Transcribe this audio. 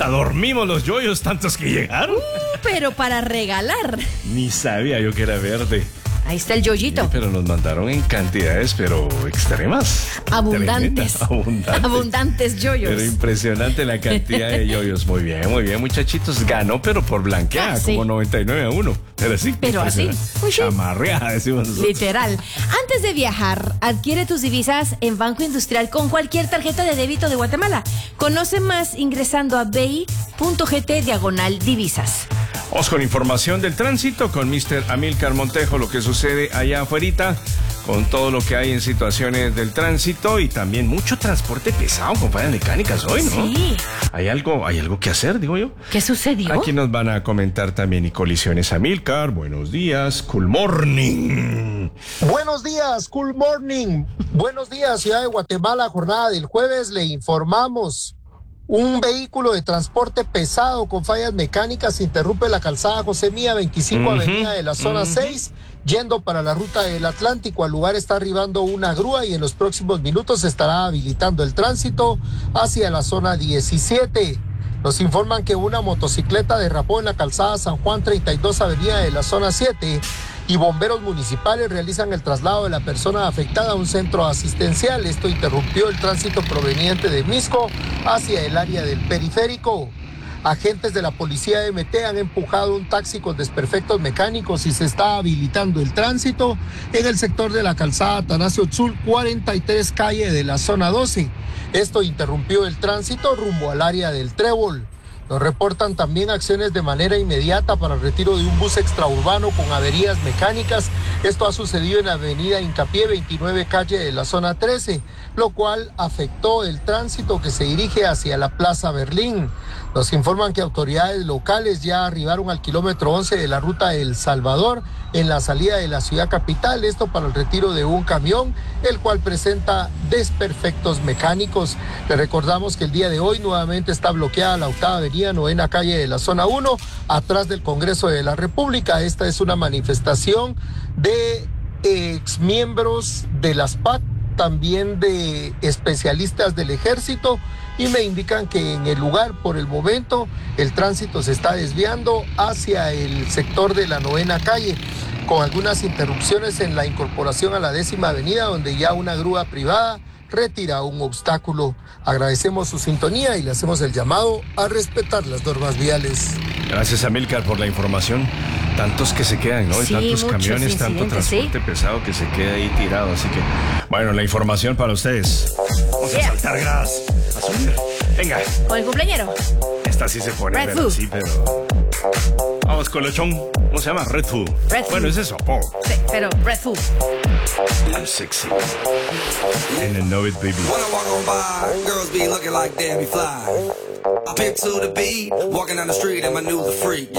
hasta dormimos los yoyos, tantos que llegaron. Pero para regalar. Ni sabía yo que era verde. Ahí está el yoyito. Sí, pero nos mandaron en cantidades, pero extremas. Abundantes. Abundantes yoyos. Pero impresionante la cantidad de yoyos. Muy bien, muchachitos. Ganó, pero por blanqueada, sí. como 99-1. Pero así. Chamarreada, decimos nosotros. Literal. Antes de viajar, adquiere tus divisas en Banco Industrial con cualquier tarjeta de débito de Guatemala. Conoce más ingresando a bi.gt/divisas. Vamos con información del tránsito con Mr. Amílcar Montejo, lo que sucede allá afuera, con todo lo que hay en situaciones del tránsito y también mucho transporte pesado con fallas mecánicas hoy, ¿no? Sí. Hay algo que hacer, digo yo. ¿Qué sucedió? Aquí nos van a comentar también y colisiones. Amílcar, buenos días, cool morning. Buenos días, cool morning. Buenos días, Ciudad de Guatemala, jornada del jueves, le informamos. Un vehículo de transporte pesado con fallas mecánicas interrumpe la calzada José Mía, 25 Avenida de la zona 6, yendo para la ruta del Atlántico. Al lugar está arribando una grúa y en los próximos minutos se estará habilitando el tránsito hacia la zona 17. Nos informan que una motocicleta derrapó en la calzada San Juan 32 Avenida de la zona 7 y bomberos municipales realizan el traslado de la persona afectada a un centro asistencial. Esto interrumpió el tránsito proveniente de Misco hacia el área del periférico. Agentes de la policía MT han empujado un taxi con desperfectos mecánicos y se está habilitando el tránsito en el sector de la calzada Atanasio Tzul 43 calle de la zona 12. Esto interrumpió el tránsito rumbo al área del Trébol. Nos reportan también acciones de manera inmediata para el retiro de un bus extraurbano con averías mecánicas. Esto ha sucedido en la avenida Hincapié 29 calle de la zona 13, lo cual afectó el tránsito que se dirige hacia la Plaza Berlín. Nos informan que autoridades locales ya arribaron al kilómetro 11 de la ruta El Salvador en la salida de la ciudad capital, esto para el retiro de un camión, el cual presenta desperfectos mecánicos. Le recordamos que el día de hoy nuevamente está bloqueada la octava avenida, novena calle de la zona 1, atrás del Congreso de la República. Esta es una manifestación de exmiembros de las PAC, también de especialistas del ejército, y me indican que en el lugar, por el momento, el tránsito se está desviando hacia el sector de la novena calle, con algunas interrupciones en la incorporación a la 10ª avenida, donde ya una grúa privada retira un obstáculo. Agradecemos su sintonía y le hacemos el llamado a respetar las normas viales. Gracias, Amílcar, por la información. Tantos que se quedan, ¿no? Sí, y tantos camiones, tanto transporte pesado que se queda ahí tirado. Así que, bueno, la información para ustedes. Vamos a saltar gradas. A subir. Venga. ¿Con el cumpleañero? Esta sí se pone, Red pero Food. sí, pero... Vamos con lechón. ¿Cómo se llama? Red Food. Red Food. Bueno, es eso. Oh. Sí, pero Red Food. I'm sexy. And I know it, baby. When I walk on by, girls be looking like Debbie Fly. I pick to the beat, walking down the street and my new the freak.